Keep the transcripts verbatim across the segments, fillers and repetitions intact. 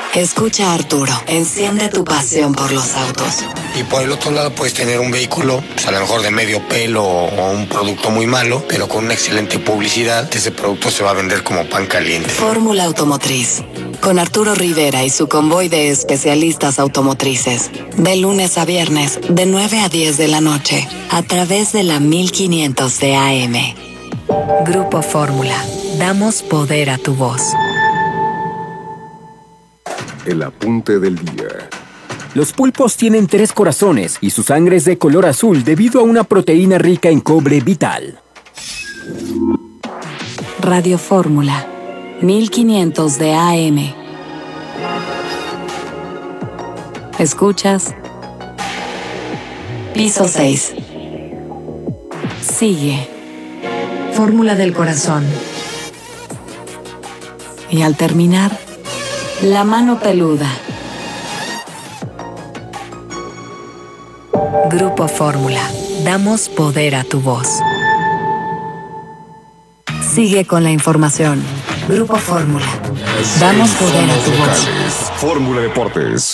Escucha a Arturo, enciende tu pasión por los autos. Y por el otro lado puedes tener un vehículo, pues a lo mejor de medio pelo o un producto muy malo, pero con una excelente publicidad, ese producto se va a vender como pan caliente. Fórmula Automotriz, con Arturo Rivera y su convoy de especialistas automotrices. De lunes a viernes, de nueve a diez de la noche, a través de la mil quinientos de A M. Grupo Fórmula, damos poder a tu voz. El apunte del día. Los pulpos tienen tres corazones y su sangre es de color azul debido a una proteína rica en cobre vital. Radio Fórmula, mil quinientos de A M. Escuchas Piso seis. Sigue Fórmula del Corazón. Y al terminar, La Mano Peluda. Grupo Fórmula, damos poder a tu voz. Sigue con la información. Grupo Fórmula, damos poder a tu voz. Fórmula Deportes.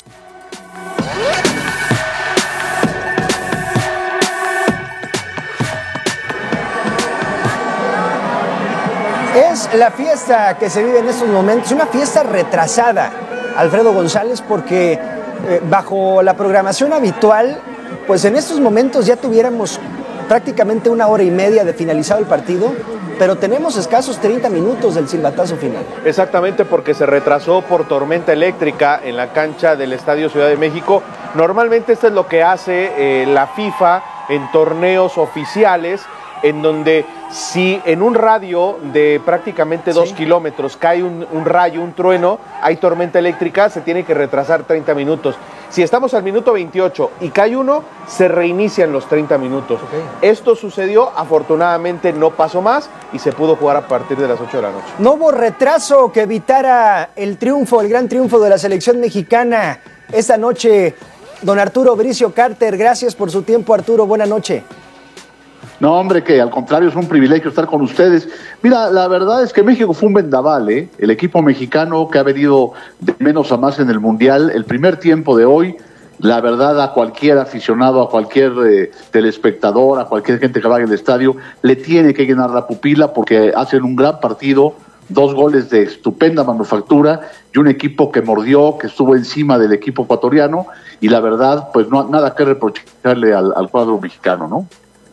Es la fiesta que se vive en estos momentos, una fiesta retrasada, Alfredo González, porque eh, bajo la programación habitual, pues en estos momentos ya tuviéramos prácticamente una hora y media de finalizado el partido, pero tenemos escasos treinta minutos del silbatazo final. Exactamente, porque se retrasó por tormenta eléctrica en la cancha del Estadio Ciudad de México. Normalmente esto es lo que hace eh, la FIFA en torneos oficiales, en donde si en un radio de prácticamente dos sí. kilómetros cae un, un rayo, un trueno, hay tormenta eléctrica, se tiene que retrasar treinta minutos. Si estamos al minuto veintiocho y cae uno, se reinician los treinta minutos. Okay. Esto sucedió, afortunadamente no pasó más y se pudo jugar a partir de las ocho de la noche. No hubo retraso que evitara el triunfo, el gran triunfo de la selección mexicana esta noche. Don Arturo Bricio Carter, gracias por su tiempo, Arturo, buena noche. No, hombre, que al contrario es un privilegio estar con ustedes. Mira, la verdad es que México fue un vendaval, ¿eh? El equipo mexicano que ha venido de menos a más en el Mundial, el primer tiempo de hoy, la verdad a cualquier aficionado, a cualquier eh, telespectador, a cualquier gente que vaya al estadio, le tiene que llenar la pupila porque hacen un gran partido, dos goles de estupenda manufactura y un equipo que mordió, que estuvo encima del equipo ecuatoriano y la verdad, pues no nada que reprocharle al, al cuadro mexicano, ¿no?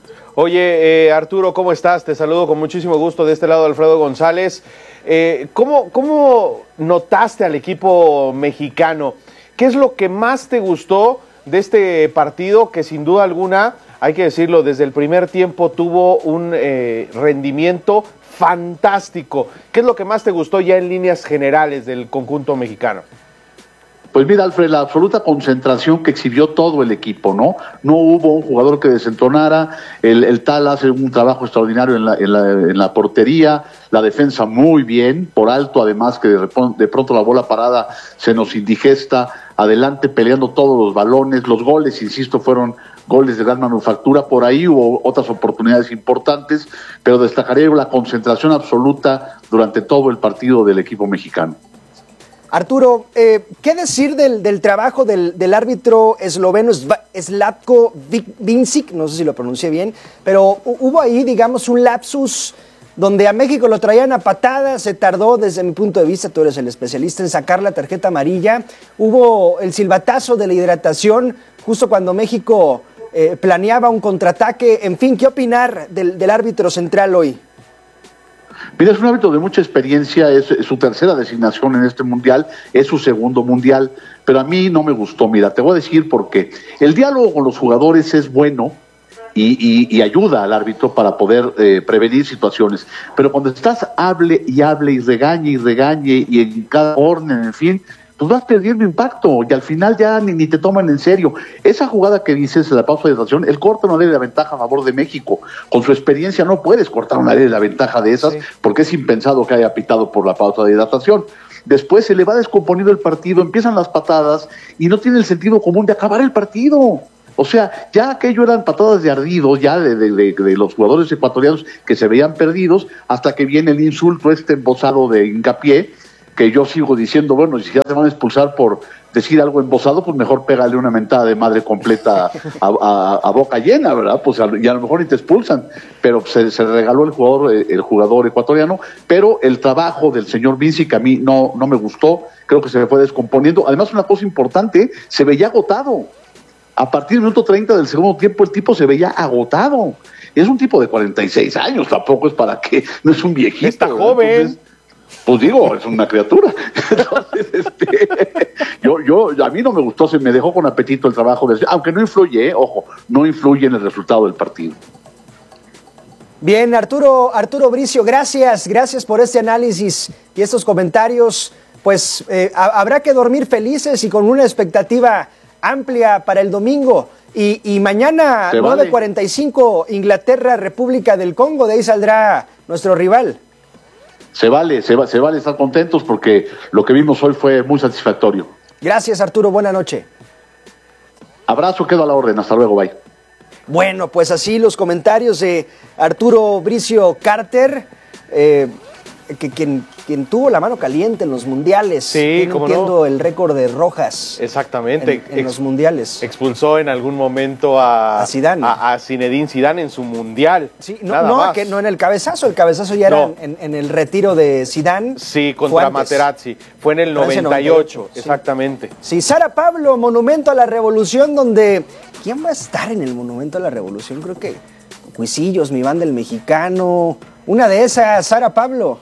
Oye, eh, Arturo, ¿cómo estás? Te saludo con muchísimo gusto de este lado, Alfredo González. Eh, ¿cómo, ¿Cómo notaste al equipo mexicano? ¿Qué es lo que más te gustó de este partido que sin duda alguna, hay que decirlo, desde el primer tiempo tuvo un eh, rendimiento fantástico? ¿Qué es lo que más te gustó ya en líneas generales del conjunto mexicano? Pues mira, Alfred, la absoluta concentración que exhibió todo el equipo, ¿no? No hubo un jugador que desentonara, el, el Tal hace un trabajo extraordinario en la, en, la, en la portería, la defensa muy bien, por alto además que de, de pronto la bola parada se nos indigesta, adelante peleando todos los balones, los goles, insisto, fueron goles de gran manufactura, por ahí hubo otras oportunidades importantes, pero destacaría la concentración absoluta durante todo el partido del equipo mexicano. Arturo, eh, ¿qué decir del, del trabajo del, del árbitro esloveno Zlatko Vincic? No sé si lo pronuncié bien, pero hubo ahí, digamos, un lapsus donde a México lo traían a patadas, se tardó desde mi punto de vista, tú eres el especialista, en sacar la tarjeta amarilla. Hubo el silbatazo de la hidratación justo cuando México eh, planeaba un contraataque. En fin, ¿qué opinar del, del árbitro central hoy? Mira, es un árbitro de mucha experiencia, es, es su tercera designación en este mundial, es su segundo mundial, pero a mí no me gustó. Mira, te voy a decir por qué. El diálogo con los jugadores es bueno y, y, y ayuda al árbitro para poder eh, prevenir situaciones, pero cuando estás hable y hable y regañe y regañe y en cada orden, en fin, pues vas perdiendo impacto y al final ya ni, ni te toman en serio. Esa jugada que dices, la pausa de hidratación, él corta una ley de la ventaja a favor de México. Con su experiencia no puedes cortar una ley de la ventaja de esas, sí, porque es impensado que haya pitado por la pausa de hidratación. Después se le va descomponiendo el partido, empiezan las patadas y no tiene el sentido común de acabar el partido. O sea, ya aquello eran patadas de ardidos, ya de, de, de, de los jugadores ecuatorianos que se veían perdidos, hasta que viene el insulto este embosado de Hincapié, que yo sigo diciendo, bueno, si ya te van a expulsar por decir algo embosado, pues mejor pégale una mentada de madre completa a, a, a boca llena, ¿verdad? Pues a, y a lo mejor ni te expulsan, pero se, se regaló el jugador, el jugador ecuatoriano, pero el trabajo del señor Vinci, que a mí no, no me gustó, creo que se me fue descomponiendo. Además, una cosa importante, se veía agotado. A partir del minuto treinta del segundo tiempo, el tipo se veía agotado. Es un tipo de cuarenta y seis años, tampoco es para que, no es un viejito. Está ¿verdad? joven. Entonces, pues digo, es una criatura. Entonces, este, yo, yo, a mí no me gustó, se me dejó con apetito el trabajo, de, aunque no influye, eh, ojo, no influye en el resultado del partido. Bien, Arturo, Arturo Bricio, gracias, gracias por este análisis y estos comentarios. Pues eh, a, habrá que dormir felices y con una expectativa amplia para el domingo. Y, y mañana, vale. nueve cuarenta y cinco, Inglaterra, República del Congo, de ahí saldrá nuestro rival. Se vale, se, va, se vale estar contentos porque lo que vimos hoy fue muy satisfactorio. Gracias, Arturo, buena noche. Abrazo, quedo a la orden, hasta luego, bye. Bueno, pues así los comentarios de Arturo Bricio Carter, eh, que, quien, quien tuvo la mano caliente en los mundiales. Sí, no cómo entiendo no. el récord de Rojas. Exactamente. En, en los mundiales. Expulsó en algún momento a, A Zidane. A, a Zinedine Zidane en su mundial. Sí, no, Nada no, más. que no en el cabezazo, el cabezazo ya No. era en, en el retiro de Zidane. Sí, Fue contra antes. Materazzi. Fue en el Francia noventa y ocho, noventa y ocho, sí. exactamente. Sí, Sara Pablo, Monumento a la Revolución, donde... ¿Quién va a estar en el Monumento a la Revolución? Creo que Cuisillos, Mi Banda el Mexicano, una de esas, Sara Pablo.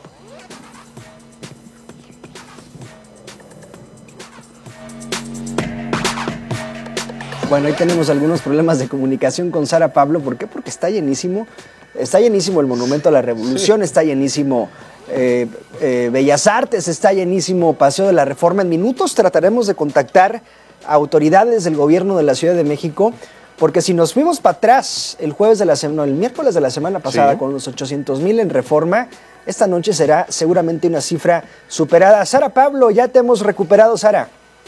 Bueno, ahí tenemos algunos problemas de comunicación con Sara Pablo. ¿Por qué? Porque está llenísimo. Está llenísimo el Monumento a la Revolución, sí. Está llenísimo eh, eh, Bellas Artes, está llenísimo Paseo de la Reforma. En minutos trataremos de contactar a autoridades del gobierno de la Ciudad de México, porque si nos fuimos para atrás el jueves de la semana, no, el miércoles de la semana pasada, sí, con los ochocientos mil en Reforma, esta noche será seguramente una cifra superada. Sara Pablo, ya te hemos recuperado, Sara.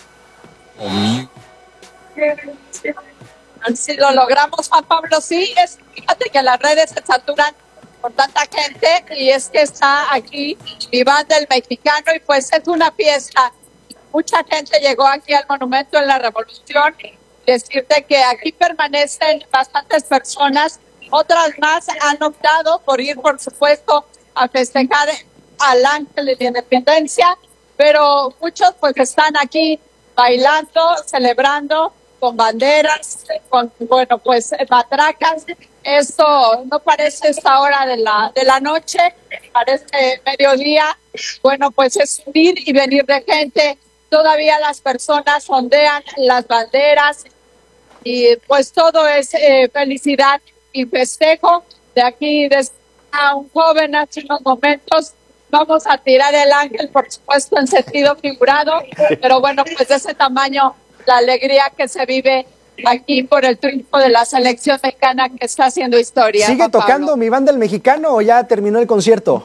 Si lo logramos, Juan Pablo, sí, es, fíjate que las redes se saturan por tanta gente y es que está aquí Iván del Mexicano y pues es una fiesta. Mucha gente llegó aquí al Monumento en la Revolución. Decirte que aquí permanecen bastantes personas, otras más han optado por ir, por supuesto, a festejar al Ángel de la Independencia, pero muchos pues están aquí bailando, celebrando, con banderas, con, bueno, pues matracas. Esto no parece esta hora de la, de la noche, parece mediodía. Bueno, pues es ir y venir de gente. Todavía las personas ondean las banderas y pues todo es eh, felicidad y festejo. De aquí desde a un joven hace unos momentos vamos a tirar el ángel, por supuesto, en sentido figurado, pero bueno, pues de ese tamaño la alegría que se vive aquí por el triunfo de la selección mexicana que está haciendo historia. ¿Sigue Juan tocando Pablo. Mi Banda el Mexicano o ya terminó el concierto?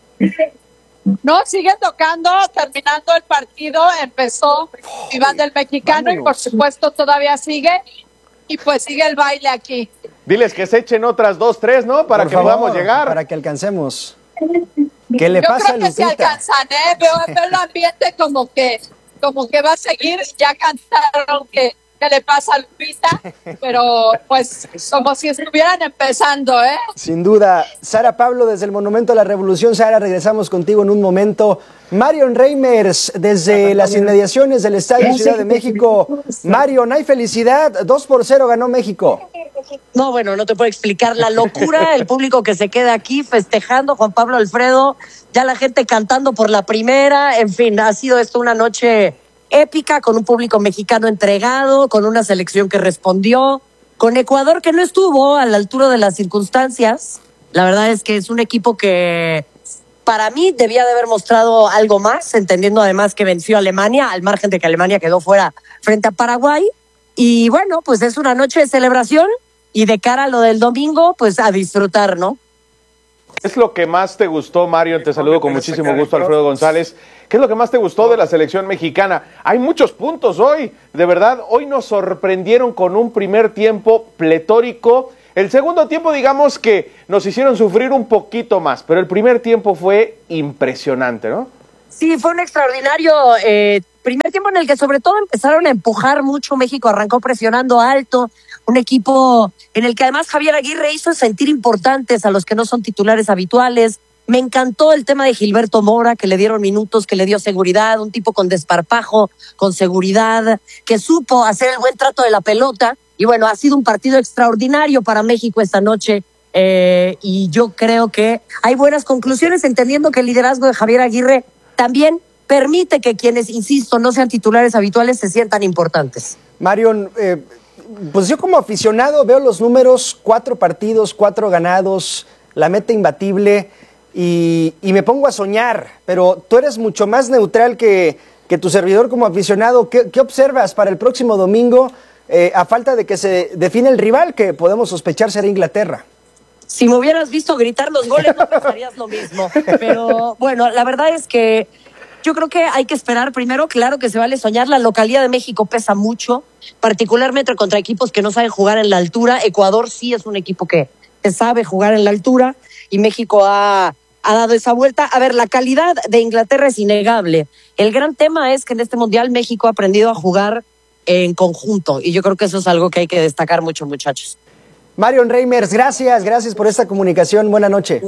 No, sigue tocando, terminando el partido, empezó Mi Banda el Mexicano vámonos. Y por supuesto todavía sigue y pues sigue el baile aquí. Diles que se echen otras dos, tres, ¿no? Para Por que favor, podamos llegar. Para que alcancemos. ¿Qué le Yo pasa a creo que se Lupita? alcanzan, ¿eh? Veo, veo el ambiente como que, como que va a seguir. Ya cantaron que, que le pasa a Lupita, pero pues como si estuvieran empezando, ¿eh? Sin duda. Sara Pablo, desde el Monumento a la Revolución. Sara, regresamos contigo en un momento. Marion Reimers, desde las inmediaciones del Estadio Ciudad de México. Marion, hay felicidad. dos por cero ganó México. No, bueno, no te puedo explicar la locura, el público que se queda aquí festejando, Juan Pablo Alfredo, ya la gente cantando por la primera, en fin, ha sido esto una noche épica, con un público mexicano entregado, con una selección que respondió, con Ecuador que no estuvo a la altura de las circunstancias. La verdad es que es un equipo que para mí debía de haber mostrado algo más, entendiendo además que venció a Alemania, al margen de que Alemania quedó fuera frente a Paraguay. Y bueno, pues es una noche de celebración y de cara a lo del domingo, pues a disfrutar, ¿no? ¿Qué es lo que más te gustó, Mario? Te saludo con muchísimo gusto, Alfredo González. ¿Qué es lo que más te gustó de la selección mexicana? Hay muchos puntos hoy, de verdad. Hoy nos sorprendieron con un primer tiempo pletórico. El segundo tiempo, digamos que nos hicieron sufrir un poquito más, pero el primer tiempo fue impresionante, ¿no? Sí, fue un extraordinario eh, primer tiempo en el que sobre todo empezaron a empujar mucho. México arrancó presionando alto, un equipo en el que además Javier Aguirre hizo sentir importantes a los que no son titulares habituales. Me encantó el tema de Gilberto Mora, que le dieron minutos, que le dio seguridad, un tipo con desparpajo, con seguridad, que supo hacer el buen trato de la pelota. Y bueno, ha sido un partido extraordinario para México esta noche. Eh, y yo creo que hay buenas conclusiones, entendiendo que el liderazgo de Javier Aguirre también permite que quienes, insisto, no sean titulares habituales se sientan importantes. Marion, eh, pues yo como aficionado veo los números, cuatro partidos, cuatro ganados, la meta imbatible, y, y me pongo a soñar, pero tú eres mucho más neutral que, que tu servidor como aficionado. ¿Qué, qué observas para el próximo domingo, eh, a falta de que se define el rival, que podemos sospechar será Inglaterra? Si me hubieras visto gritar los goles, no pensarías lo mismo. Pero bueno, la verdad es que yo creo que hay que esperar primero. Claro que se vale soñar. La localidad de México pesa mucho, particularmente contra equipos que no saben jugar en la altura. Ecuador sí es un equipo que, que sabe jugar en la altura y México ha, ha dado esa vuelta. A ver, la calidad de Inglaterra es innegable. El gran tema es que en este Mundial México ha aprendido a jugar en conjunto y yo creo que eso es algo que hay que destacar mucho, muchachos. Marion Reimers, gracias, gracias por esta comunicación. Buena noche.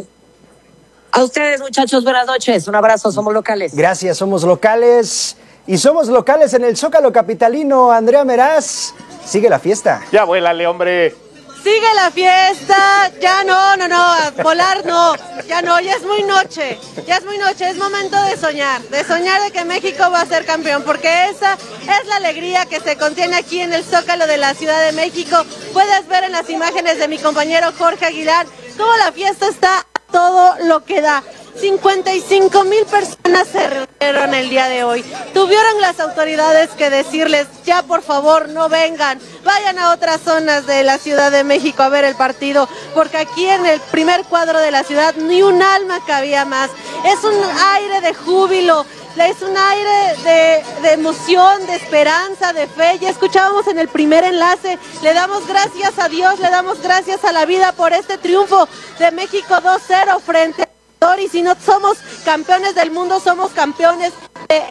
A ustedes, muchachos, buenas noches. Un abrazo, somos locales. Gracias, somos locales. Y somos locales en el Zócalo capitalino. Andrea Meraz, sigue la fiesta. Ya vuélale, hombre. Sigue la fiesta. Ya no, no, no, volar no. Ya no, ya es muy noche. Ya es muy noche, es momento de soñar. De soñar de que México va a ser campeón. Porque esa es la alegría que se contiene aquí en el Zócalo de la Ciudad de México. Puedes ver en las imágenes de mi compañero Jorge Aguilar cómo la fiesta está todo lo que da. cincuenta y cinco mil personas se reunieron el día de hoy. Tuvieron las autoridades que decirles, ya por favor no vengan, vayan a otras zonas de la Ciudad de México a ver el partido, porque aquí en el primer cuadro de la ciudad ni un alma cabía más. Es un aire de júbilo, es un aire de, de emoción, de esperanza, de fe. Ya escuchábamos en el primer enlace, le damos gracias a Dios, le damos gracias a la vida por este triunfo de México dos cero frente a y si no somos campeones del mundo, somos campeones de...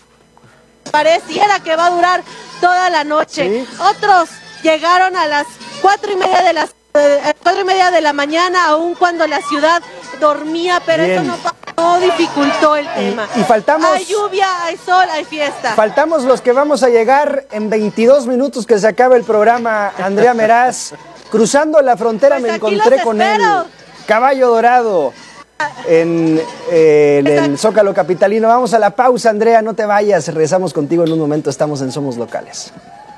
Pareciera que va a durar toda la noche. ¿Sí? Otros llegaron a las cuatro y media de las eh, cuatro y media de la mañana, aun cuando la ciudad dormía, pero Bien. eso no, no dificultó el tema. Y, y faltamos... Hay lluvia, hay sol, hay fiesta. Faltamos los que vamos a llegar en veintidós minutos que se acabe el programa. Andrea Meraz, cruzando la frontera pues me encontré con él. Caballo Dorado. En, eh, en el Zócalo capitalino. Vamos a la pausa, Andrea, no te vayas, regresamos contigo en un momento, estamos en Somos Locales.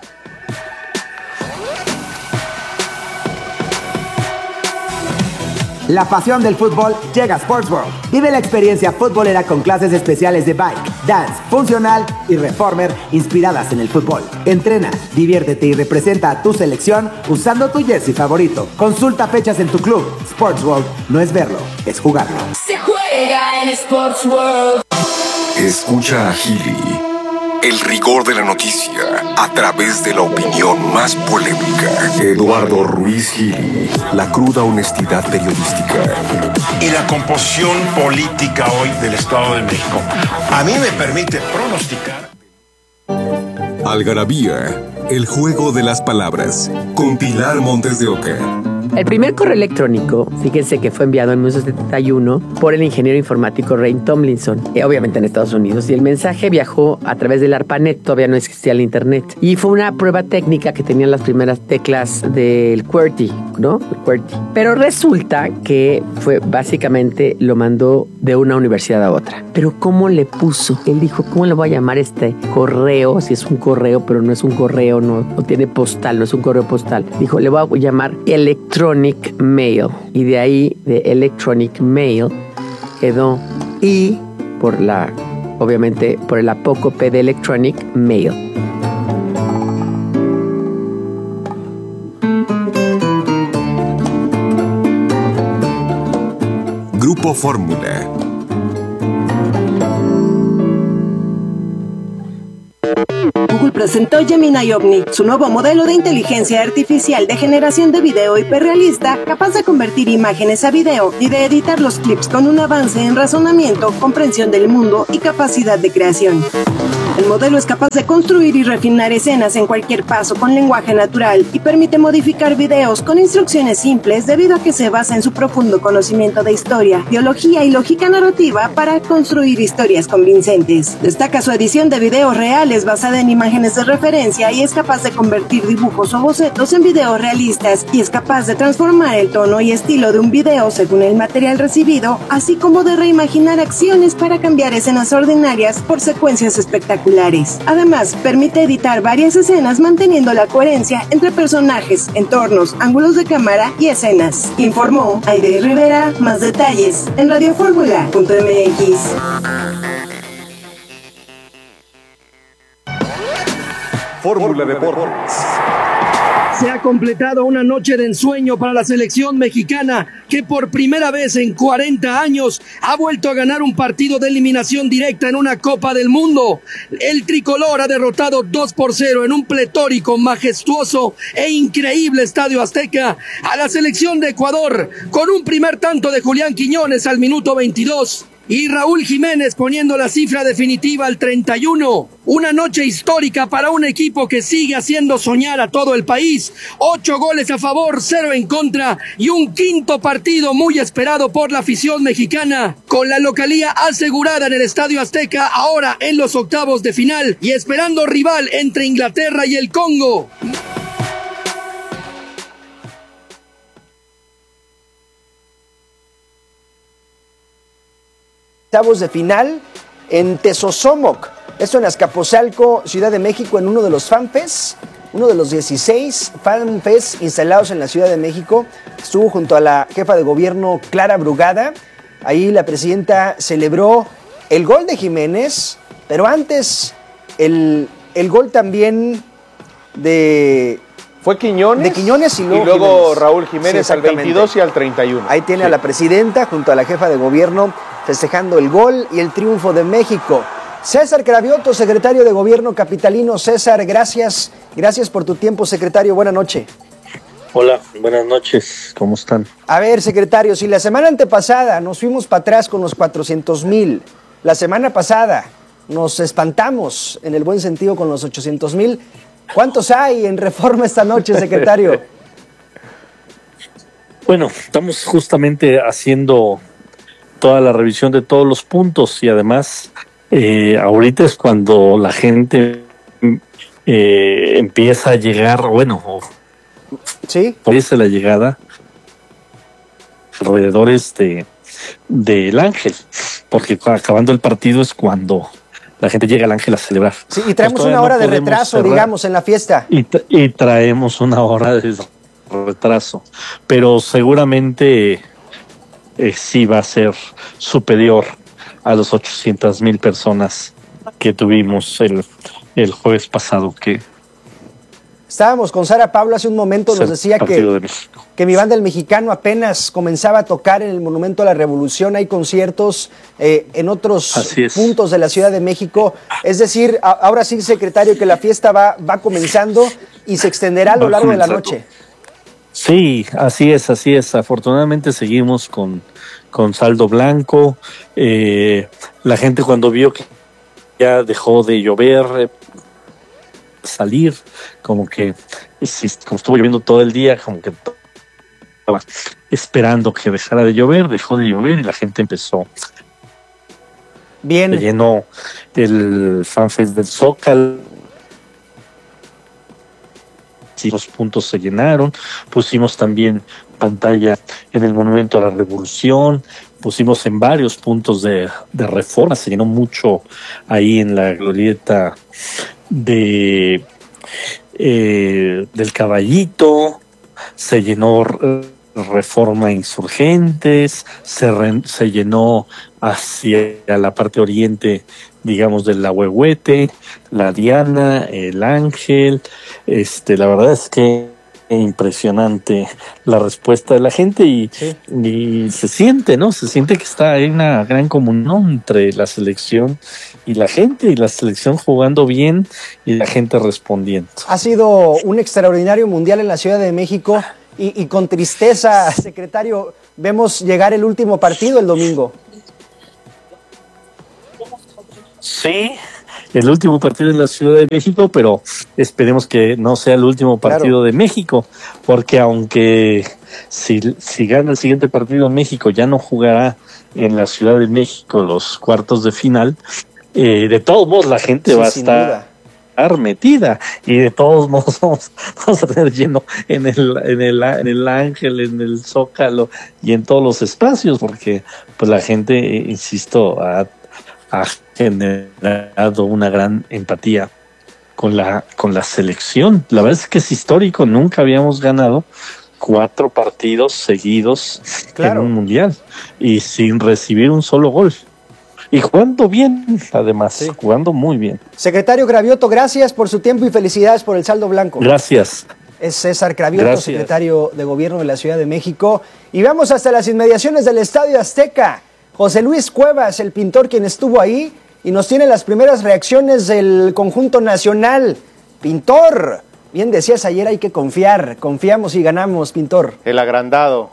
La pasión del fútbol llega a Sports World. Vive la experiencia futbolera con clases especiales de bike, dance, funcional y reformer inspiradas en el fútbol. Entrena, diviértete y representa a tu selección usando tu jersey favorito. Consulta fechas en tu club. Sports World no es verlo, es jugarlo. Se juega en Sports World. Escucha a Gili. El rigor de la noticia a través de la opinión más polémica. Eduardo Ruiz Gili. La cruda honestidad periodística. Y la composición política hoy del Estado de México a mí me permite pronosticar. Algarabía. El juego de las palabras. Con Pilar Montes de Oca. El primer correo electrónico, fíjense que fue enviado en mil novecientos setenta y uno por el ingeniero informático Rain Tomlinson, eh, obviamente en Estados Unidos, y el mensaje viajó a través del ARPANET, todavía no existía el internet, y fue una prueba técnica que tenían las primeras teclas del QWERTY, ¿no? El QWERTY. Pero resulta que fue básicamente lo mandó de una universidad a otra. Pero ¿cómo le puso? Él dijo, ¿cómo le voy a llamar este correo? Si es un correo, pero no es un correo, no, no tiene postal, no es un correo postal. Dijo, le voy a llamar electrónico. Electronic Mail, y de ahí de Electronic Mail quedó I por la, obviamente por el apócope de Electronic Mail. Grupo Fórmula. Google presentó Gemini Omni, su nuevo modelo de inteligencia artificial de generación de video hiperrealista, capaz de convertir imágenes a video y de editar los clips con un avance en razonamiento, comprensión del mundo y capacidad de creación. El modelo es capaz de construir y refinar escenas en cualquier paso con lenguaje natural y permite modificar videos con instrucciones simples debido a que se basa en su profundo conocimiento de historia, biología y lógica narrativa para construir historias convincentes. Destaca su edición de videos reales basada en imágenes de referencia y es capaz de convertir dibujos o bocetos en videos realistas y es capaz de transformar el tono y estilo de un video según el material recibido, así como de reimaginar acciones para cambiar escenas ordinarias por secuencias espectaculares. Además, permite editar varias escenas manteniendo la coherencia entre personajes, entornos, ángulos de cámara y escenas. Informó Aide Rivera. Más detalles en radio fórmula punto m x. Fórmula Deportes. Se ha completado una noche de ensueño para la selección mexicana, que por primera vez en cuarenta años ha vuelto a ganar un partido de eliminación directa en una Copa del Mundo. El tricolor ha derrotado dos por cero en un pletórico, majestuoso e increíble Estadio Azteca a la selección de Ecuador, con un primer tanto de Julián Quiñones al minuto veintidós. Y Raúl Jiménez poniendo la cifra definitiva al treinta y uno. Una noche histórica para un equipo que sigue haciendo soñar a todo el país. Ocho goles a favor, cero en contra y un quinto partido muy esperado por la afición mexicana. Con la localía asegurada en el Estadio Azteca, ahora en los octavos de final y esperando rival entre Inglaterra y el Congo. Octavos de final en Tezosomoc, esto en Azcapotzalco, Ciudad de México, en uno de los FanFest, uno de los dieciséis FanFest instalados en la Ciudad de México. Estuvo junto a la jefa de gobierno Clara Brugada. Ahí la presidenta celebró el gol de Jiménez, pero antes el, el gol también de... Fue Quiñones, de Quiñones y luego, y luego Jiménez. Raúl Jiménez Sí, al veintidós y al treinta y uno. Ahí tiene sí. a la presidenta junto a la jefa de gobierno festejando el gol y el triunfo de México. César Cravioto, secretario de Gobierno capitalino. César, gracias. Gracias por tu tiempo, secretario. Buenas noches. Hola, buenas noches. ¿Cómo están? A ver, secretario, si la semana antepasada nos fuimos para atrás con los cuatrocientos mil, la semana pasada nos espantamos, en el buen sentido, con los ochocientos mil, ¿cuántos hay en Reforma esta noche, secretario? Bueno, estamos justamente haciendo toda la revisión de todos los puntos y además eh, ahorita es cuando la gente eh, empieza a llegar, bueno, sí, empieza la llegada alrededores de del Ángel, porque acabando el partido es cuando la gente llega al Ángel a celebrar. Sí, y traemos una hora no de retraso, cerrar, digamos, en la fiesta. Y, y traemos una hora de retraso, pero seguramente eh, sí va a ser superior a los ochocientas mil personas que tuvimos el, el jueves pasado. Que estábamos con Sara Pablo hace un momento, nos decía que, que mi banda El Mexicano apenas comenzaba a tocar en el Monumento a la Revolución. Hay conciertos eh, en otros puntos de la Ciudad de México. Es decir, a, ahora sí, secretario, que la fiesta va, va comenzando y se extenderá a lo largo de la noche. Sí, así es, así es. Afortunadamente seguimos con, con saldo blanco. Eh, la gente cuando vio que ya dejó de llover, eh, salir, como que como estuvo lloviendo todo el día, como que estaba esperando que dejara de llover, dejó de llover y la gente empezó. Bien. Se llenó el FanFest del Zócalo. Sí, los puntos se llenaron, pusimos también pantalla en el Monumento a la Revolución, pusimos en varios puntos de, de Reforma, se llenó mucho ahí en la glorieta de eh, del Caballito, se llenó Reforma Insurgentes, se, re, se llenó hacia la parte oriente, digamos, del Ahuehuete, la Diana, el Ángel. Este, la verdad es que impresionante la respuesta de la gente y, sí. y se siente, ¿no? Se siente que está hay una gran comunión entre la selección y la gente, y la selección jugando bien y la gente respondiendo. Ha sido un extraordinario mundial en la Ciudad de México y, y con tristeza, secretario, vemos llegar el último partido el domingo. Sí, el último partido en la Ciudad de México, pero esperemos que no sea el último partido claro. de México, porque aunque si, si gana el siguiente partido en México, ya no jugará en la Ciudad de México los cuartos de final, eh, de todos modos la gente sí, va a estar duda. metida, y de todos modos vamos, vamos a tener lleno en el, en el en el Ángel, en el Zócalo y en todos los espacios, porque pues la gente, insisto, ha ha generado una gran empatía con la con la selección. La verdad es que es histórico, nunca habíamos ganado cuatro partidos seguidos claro. en un mundial y sin recibir un solo gol. Y jugando bien, además, sí. jugando muy bien. Secretario Cravioto, gracias por su tiempo y felicidades por el saldo blanco. Gracias. Es César Cravioto, gracias. Secretario de Gobierno de la Ciudad de México. Y vamos hasta las inmediaciones del Estadio Azteca. José Luis Cuevas, el pintor, quien estuvo ahí y nos tiene las primeras reacciones del conjunto nacional. Pintor, bien decías ayer, hay que confiar, confiamos y ganamos, pintor. El agrandado.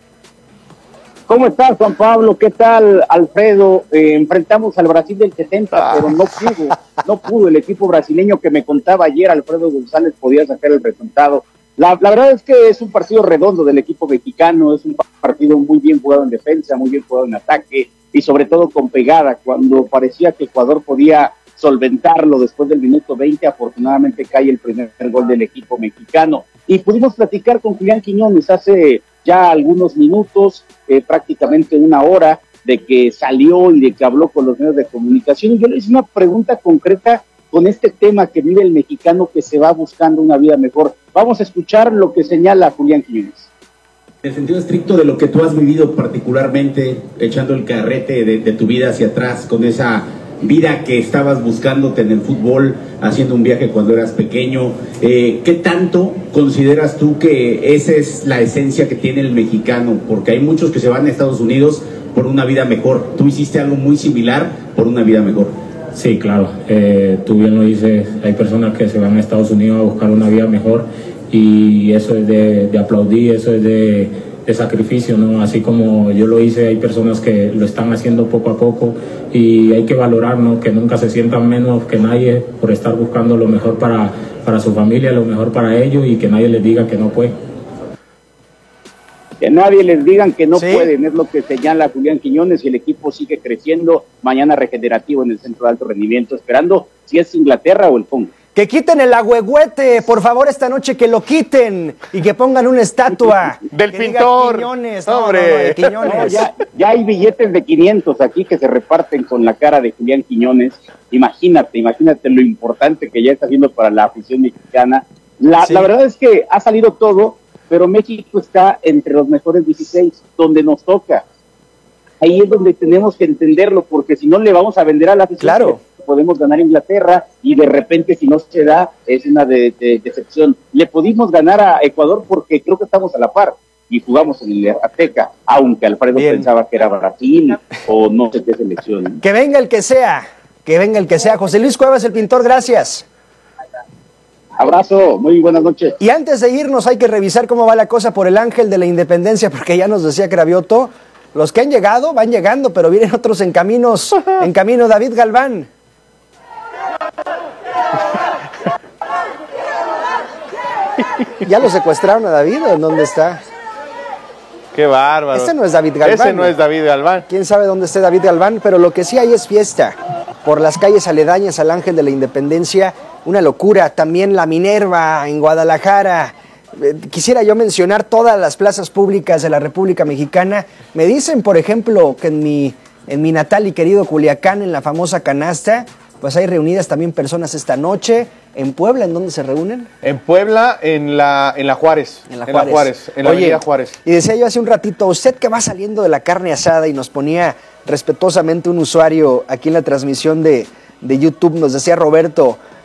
¿Cómo estás, Juan Pablo? ¿Qué tal, Alfredo? Eh, enfrentamos al Brasil del setenta, ah. pero no pudo, no pudo el equipo brasileño que me contaba ayer, Alfredo González, podía sacar el resultado. La, la verdad es que es un partido redondo del equipo mexicano, es un partido muy bien jugado en defensa, muy bien jugado en ataque y sobre todo con pegada. Cuando parecía que Ecuador podía solventarlo después del minuto veinte, afortunadamente cae el primer gol del equipo mexicano. Y pudimos platicar con Julián Quiñones hace ya algunos minutos, eh, prácticamente una hora, de que salió y de que habló con los medios de comunicación. Y yo le hice una pregunta concreta con este tema que vive el mexicano que se va buscando una vida mejor. Vamos a escuchar lo que señala Julián Quiñones. En el sentido estricto de lo que tú has vivido particularmente, echando el carrete de, de tu vida hacia atrás, con esa vida que estabas buscándote en el fútbol, haciendo un viaje cuando eras pequeño, eh, ¿qué tanto consideras tú que esa es la esencia que tiene el mexicano? Porque hay muchos que se van a Estados Unidos por una vida mejor. Tú hiciste algo muy similar por una vida mejor. Sí, claro, eh, tú bien lo dices, hay personas que se van a Estados Unidos a buscar una vida mejor y eso es de, de aplaudir, eso es de, de sacrificio, ¿no? Así como yo lo hice, hay personas que lo están haciendo poco a poco y hay que valorar, ¿no? Que nunca se sientan menos que nadie por estar buscando lo mejor para, para su familia, lo mejor para ellos y que nadie les diga que no puede. Que nadie les digan que no ¿Sí? pueden, es lo que señala Julián Quiñones, y el equipo sigue creciendo, mañana regenerativo en el centro de alto rendimiento, esperando si es Inglaterra o el Congo. Que quiten el agüehuete, por favor, esta noche, que lo quiten y que pongan una estatua del que pintor. Diga Quiñones, no, hombre. No, no, de Quiñones. No, ya, ya hay billetes de quinientos aquí que se reparten con la cara de Julián Quiñones. Imagínate, imagínate lo importante que ya está haciendo para la afición mexicana. La, sí. la verdad es que ha salido todo, pero México está entre los mejores dieciséis, donde nos toca. Ahí es donde tenemos que entenderlo, porque si no le vamos a vender a la afición. Claro. Podemos ganar Inglaterra y de repente si no se da es una de, de, decepción. Le pudimos ganar a Ecuador porque creo que estamos a la par y jugamos en el Azteca, aunque Alfredo Bien. pensaba que era Brasil o no sé qué selección. Que venga el que sea, que venga el que sea. José Luis Cuevas, el pintor, gracias. Abrazo, muy buenas noches. Y antes de irnos hay que revisar cómo va la cosa por el Ángel de la Independencia, porque ya nos decía Cravioto, los que han llegado van llegando, pero vienen otros en caminos, en camino. David Galván. ¿Ya lo secuestraron a David o en dónde está? Qué bárbaro. Este no es David Galván. Ese no es David Galván. Quién sabe dónde esté David Galván, pero lo que sí hay es fiesta. Por las calles aledañas al Ángel de la Independencia, una locura. También la Minerva en Guadalajara. Quisiera yo mencionar todas las plazas públicas de la República Mexicana. Me dicen, por ejemplo, que en mi, en mi natal y querido Culiacán, en la famosa canasta, pues hay reunidas también personas esta noche. ¿En Puebla en dónde se reúnen? En Puebla, en la, en la Juárez. En la en Juárez. La Juárez, en la Oye, avenida Juárez. Y decía yo hace un ratito, usted que va saliendo de la carne asada, y nos ponía respetuosamente un usuario aquí en la transmisión de, de YouTube, nos decía Roberto,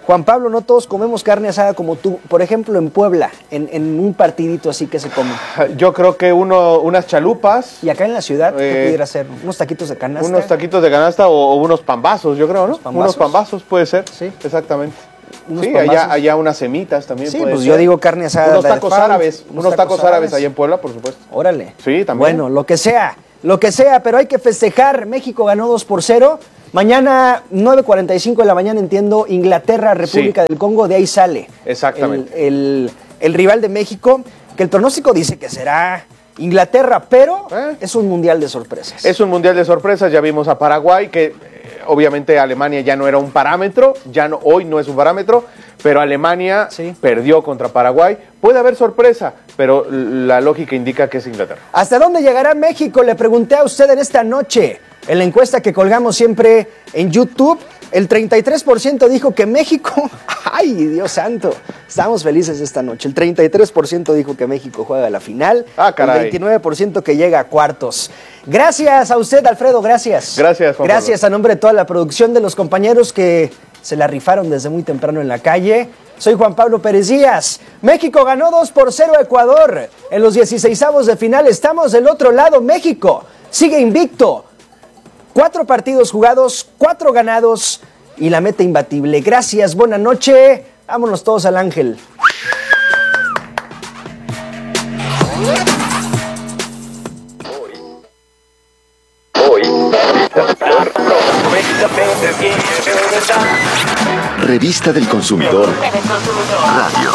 Juan Pablo, no todos comemos carne asada como tú. Por ejemplo, en Puebla, en, en un partidito así que se come. Yo creo que uno, unas chalupas. Y acá en la ciudad, eh, ¿qué pudiera ser? ¿Unos taquitos de canasta? Unos taquitos de canasta o, o unos pambazos, yo creo, ¿no? Pambazos. Unos pambazos puede ser. Sí. Exactamente. Unos sí, pambazos. allá, allá unas semitas también Sí, puede pues ser. yo digo carne asada. Unos de tacos pan, árabes. Unos, unos tacos, tacos árabes allá en Puebla, por supuesto. Órale. Sí, también. Bueno, lo que sea, lo que sea, pero hay que festejar. México ganó dos por cero. Mañana, nueve cuarenta y cinco de la mañana, entiendo, Inglaterra, República sí. del Congo, de ahí sale. Exactamente. El, el, el rival de México, que el pronóstico dice que será Inglaterra, pero ¿Eh? es un mundial de sorpresas. Es un mundial de sorpresas, ya vimos a Paraguay, que eh, obviamente Alemania ya no era un parámetro, ya no, hoy no es un parámetro, pero Alemania sí. perdió contra Paraguay. Puede haber sorpresa, pero la lógica indica que es Inglaterra. ¿Hasta dónde llegará México? Le pregunté a usted en esta noche. En la encuesta que colgamos siempre en YouTube, el treinta y tres por ciento dijo que México, ¡ay, Dios santo! Estamos felices esta noche. El treinta y tres por ciento dijo que México juega a la final. Ah, caray. El veintinueve por ciento que llega a cuartos. Gracias a usted, Alfredo, gracias. Gracias, Juan Gracias Pablo. A nombre de toda la producción, de los compañeros que se la rifaron desde muy temprano en la calle. Soy Juan Pablo Pérez Díaz. México ganó dos por cero a Ecuador. En los dieciseisavos de final estamos del otro lado. México sigue invicto. Cuatro partidos jugados, cuatro ganados y la meta imbatible. Gracias, buena noche. Vámonos todos al Ángel. Hoy. Revista del Consumidor. Radio.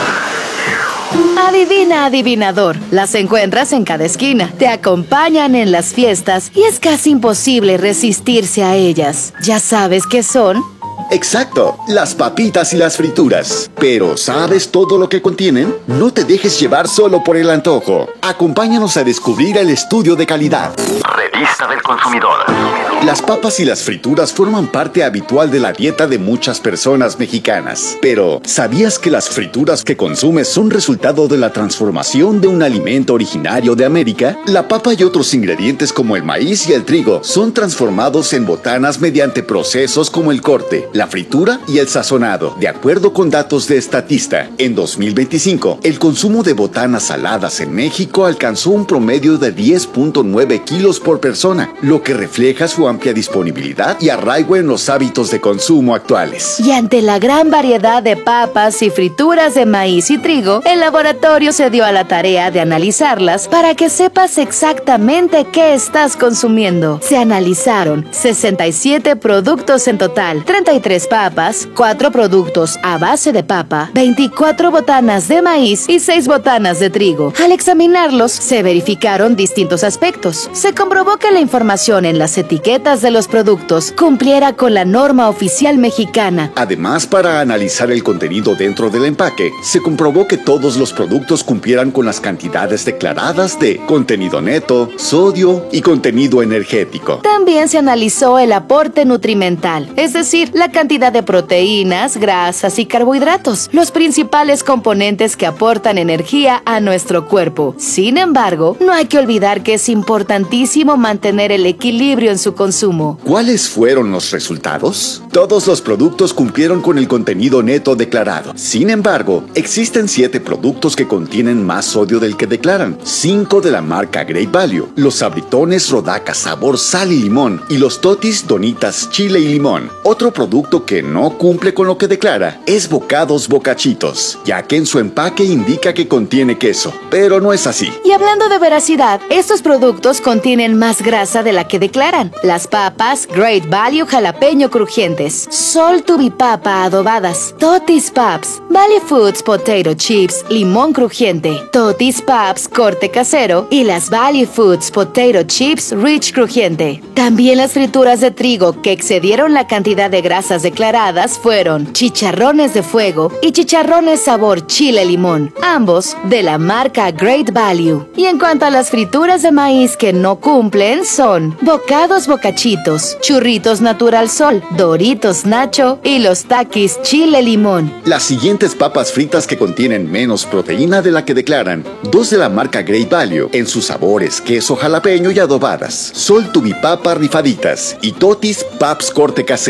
Adivina, adivinador. Las encuentras en cada esquina. Te acompañan en las fiestas y es casi imposible resistirse a ellas. ¿Ya sabes qué son? Exacto, las papitas y las frituras. Pero ¿sabes todo lo que contienen? No te dejes llevar solo por el antojo. Acompáñanos a descubrir el estudio de calidad. Revista del Consumidor. Las papas y las frituras forman parte habitual de la dieta de muchas personas mexicanas. Pero, ¿sabías que las frituras que consumes son resultado de la transformación de un alimento originario de América? La papa y otros ingredientes como el maíz y el trigo son transformados en botanas mediante procesos como el corte, la fritura y el sazonado. De acuerdo con datos de Statista, en dos mil veinticinco, el consumo de botanas saladas en México alcanzó un promedio de diez punto nueve kilos por persona, lo que refleja su amplia disponibilidad y arraigo en los hábitos de consumo actuales. Y ante la gran variedad de papas y frituras de maíz y trigo, el laboratorio se dio a la tarea de analizarlas para que sepas exactamente qué estás consumiendo. Se analizaron sesenta y siete productos en total, treinta y tres papas, cuatro productos a base de papa, veinticuatro botanas de maíz y seis botanas de trigo. Al examinarlos, se verificaron distintos aspectos. Se comprobó que la información en las etiquetas de los productos cumpliera con la norma oficial mexicana. Además, para analizar el contenido dentro del empaque, se comprobó que todos los productos cumplieran con las cantidades declaradas de contenido neto, sodio y contenido energético. También se analizó el aporte nutrimental, es decir, la cantidad de proteínas, grasas y carbohidratos, los principales componentes que aportan energía a nuestro cuerpo. Sin embargo, no hay que olvidar que es importantísimo mantener el equilibrio en su consumo. ¿Cuáles fueron los resultados? Todos los productos cumplieron con el contenido neto declarado. Sin embargo, existen siete productos que contienen más sodio del que declaran. Cinco de la marca Great Value, los sabritones Rodaca sabor sal y limón y los totis Donitas chile y limón. Otro producto que no cumple con lo que declara es Bocados Bocachitos, ya que en su empaque indica que contiene queso, pero no es así. Y hablando de veracidad, estos productos contienen más grasa de la que declaran. Las papas Great Value jalapeño crujientes, Sol Tubipapa adobadas, Totis Paps, Valley Foods Potato Chips limón crujiente, Totis Paps corte casero y las Valley Foods Potato Chips Rich crujiente. También las frituras de trigo que excedieron la cantidad de grasas declaradas fueron chicharrones de fuego y chicharrones sabor chile limón, ambos de la marca Great Value. Y en cuanto a las frituras de maíz que no cumplen son Bocados Bocachitos, Churritos Natural Sol, Doritos Nacho y los Takis chile limón. Las siguientes papas fritas que contienen menos proteína de la que declaran, dos de la marca Great Value en sus sabores queso jalapeño y adobadas, Sol Tubipapa rifaditas y Totis Paps corte casero.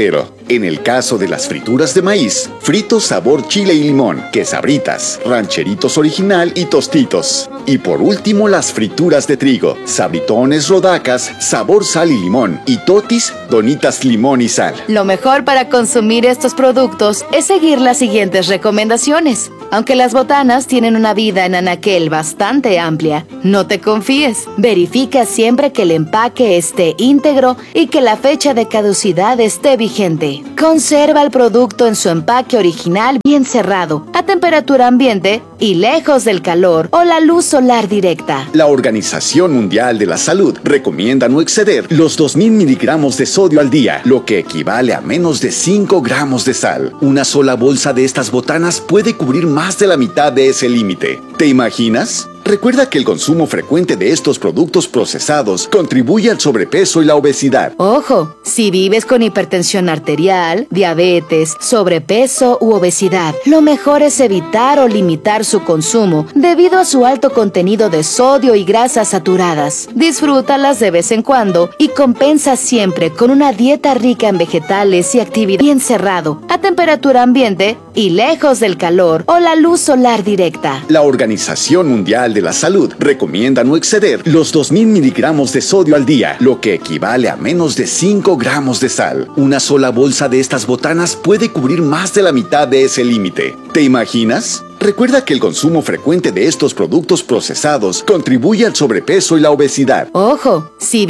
En el caso de las frituras de maíz, fritos sabor chile y limón, quesabritas, rancheritos original y tostitos. Y por último, las frituras de trigo, sabritones rodacas, sabor sal y limón, y totis, donitas limón y sal. Lo mejor para consumir estos productos es seguir las siguientes recomendaciones. Aunque las botanas tienen una vida en anaquel bastante amplia, no te confíes. Verifica siempre que el empaque esté íntegro y que la fecha de caducidad esté vigente. Conserva el producto en su empaque original bien cerrado, a temperatura ambiente y lejos del calor o la luz solar directa. La Organización Mundial de la Salud recomienda no exceder los dos mil miligramos de sodio al día, lo que equivale a menos de cinco gramos de sal. Una sola bolsa de estas botanas puede cubrir más de la mitad de ese límite. ¿Te imaginas? Recuerda que el consumo frecuente de estos productos procesados contribuye al sobrepeso y la obesidad. Ojo, si vives con hipertensión arterial, diabetes, sobrepeso u obesidad, lo mejor es evitar o limitar su consumo debido a su alto contenido de sodio y grasas saturadas. Disfrútalas de vez en cuando y compensa siempre con una dieta rica en vegetales y actividad bien cerrado, a temperatura ambiente y lejos del calor o la luz solar directa. La Organización Mundial de la Salud recomienda no exceder los dos mil miligramos de sodio al día, lo que equivale a menos de cinco gramos de sal. Una sola bolsa de estas botanas puede cubrir más de la mitad de ese límite. ¿Te imaginas? Recuerda que el consumo frecuente de estos productos procesados contribuye al sobrepeso y la obesidad. Ojo, si